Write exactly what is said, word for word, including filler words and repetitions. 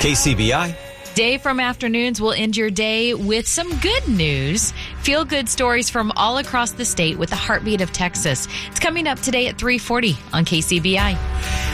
K C B I. Day from Afternoons will end your day with some good news. Feel good stories from all across the state with the heartbeat of Texas. It's coming up today at three forty on K C B I.